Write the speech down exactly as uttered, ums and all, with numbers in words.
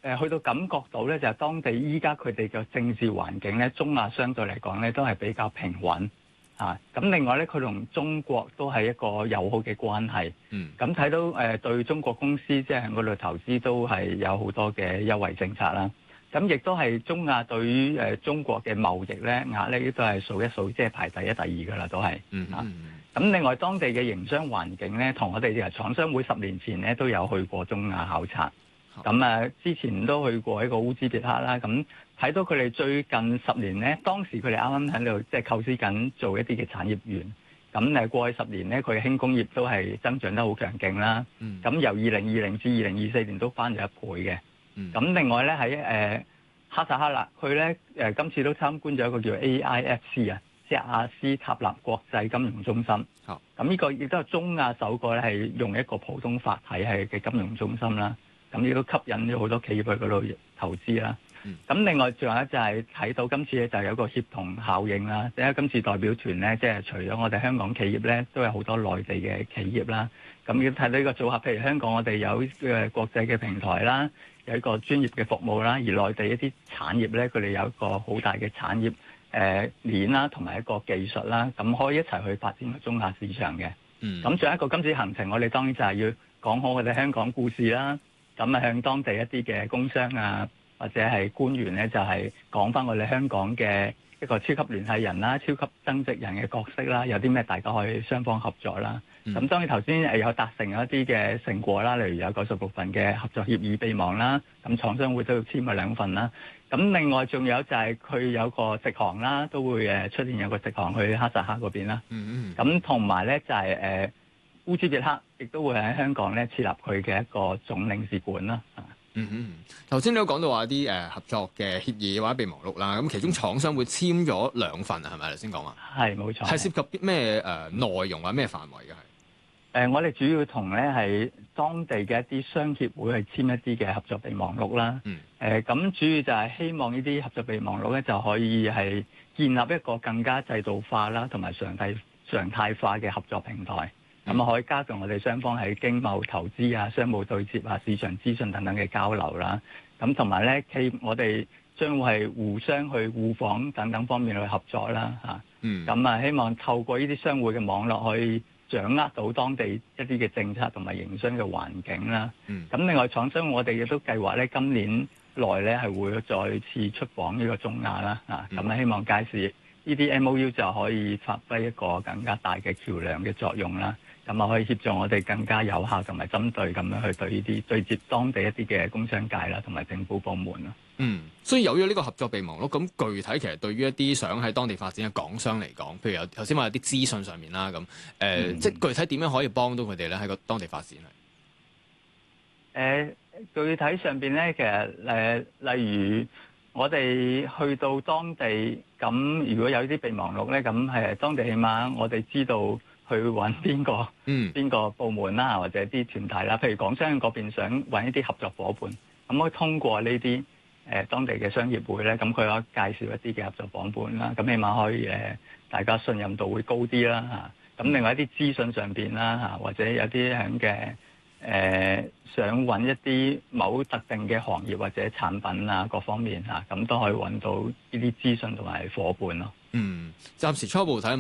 誒去到感覺到咧，就係當地依家佢哋嘅政治環境咧，中亞相對嚟講咧都係比較平穩嚇。咁另外咧，佢同中國都係一個友好嘅關係。 嗯。 咁睇到誒對中國公司即係喺嗰度投資都係有好多嘅優惠政策啦。咁亦都係中亞對於誒中國嘅貿易咧額咧都係數一數，即係排第一、第二噶啦，都係。 嗯啊。咁另外當地嘅營商環境咧，同我哋嘅廠商會十年前咧都有去過中亞考察。咁啊，之前都去過一個烏茲別克啦。咁睇到佢哋最近十年咧，當時佢哋啱啱喺度即係構思緊做一啲嘅產業園。咁誒過去十年咧，佢嘅輕工業都係增長得好強勁啦。咁、嗯、由二零二零至二零二四年都翻咗一倍嘅。咁、嗯、另外咧喺誒哈薩克啦，佢咧誒今次都參觀咗一個叫 A I F C 啊，即係阿斯塔納國際金融中心。咁、哦、呢個亦都係中亞首個咧係用一個普通法體系嘅金融中心啦。咁亦都吸引咗好多企業去嗰度投資啦。咁、嗯、另外仲有就係睇到今次咧就有個協同效應啦。因為今次代表團咧，即係除咗我哋香港企業咧，都有好多內地嘅企業啦。咁要睇到呢個組合，譬如香港我哋有誒國際嘅平台啦，有一個專業嘅服務啦，而內地一啲產業咧，佢哋有一個好大嘅產業誒鏈啦，同埋一個技術啦，咁可以一齊去發展個中亞市場嘅。咁仲、嗯、有一個今次行程，我哋當然就係要講好我哋香港故事啦。咁啊，向當地一啲嘅工商啊，或者係官員咧，就係講翻我哋香港嘅一個超級聯繫人啦、超級增值人嘅角色啦，有啲咩大家可以雙方合作啦。咁、嗯、當然頭先誒有達成一啲嘅成果啦，例如有九十部分嘅合作協議備忘啦，咁廠商會都要簽咗兩份啦。咁另外仲有就係佢有個直航啦，都會誒出現有個直航去哈薩克嗰邊啦。咁同埋咧就係誒烏茲別克亦都會喺香港咧設立佢嘅一個總領事館啦。 嗯嗯，頭先你都講到話啲誒合作嘅協議或者備忘錄啦，咁其中廠商會簽咗兩份啊，係咪頭先講話？係冇錯。係涉及啲咩誒內容或者咩範圍嘅係？誒、 呃，我哋主要同咧係當地嘅一啲商協會去簽一啲嘅合作備忘錄啦。嗯。誒、呃，咁主要就係希望呢啲合作備忘錄咧就可以係建立一個更加制度化啦，同埋常態常態化嘅合作平台。咁啊，可以加強我哋雙方喺經貿投資啊、商務對接啊、市場資訊等等嘅交流啦。咁同埋咧，企我哋將會係互相去互訪等等方面去合作啦。嚇，嗯。咁啊，希望透過呢啲商會嘅網絡，可以掌握到當地一啲嘅政策同埋營商嘅環境啦。嗯。咁另外，廠商我哋亦都計劃咧，今年內咧係會再次出訪呢個中亞啦。啊，咁啊，希望屆時呢啲 M O U 就可以發揮一個更加大嘅橋梁嘅作用啦。咁啊，可以協助我哋更加有效同埋針對咁樣去對呢啲對接當地一啲嘅工商界啦，同埋政府部門啦。 嗯，所以有咗呢個合作備忘錄，咁具體其實對於一啲想喺當地發展嘅港商嚟講，譬如有頭先話有啲資訊上面啦，咁誒，呃嗯、即係具體點樣可以幫到佢哋咧喺個當地發展啊？ 誒、呃，具體上邊咧，其實誒、呃，例如我哋去到當地，咁如果有啲備忘錄咧，咁係當地起碼我哋知道。去揾邊個邊個部門啦，或者啲團體啦，譬如港商嗰邊想揾一啲合作伙伴，咁可以通過呢啲誒當地嘅商業會咧，咁佢可以介紹一啲嘅合作伙伴啦，咁起碼可以誒大家信任度會高啲啦嚇。咁另外一啲資訊上邊啦嚇，或者有啲響嘅誒想揾一啲某特定嘅行業或者產品啊各方面嚇，咁都可以揾到呢啲資訊同埋伙伴咯。 嗯，暫時初步睇。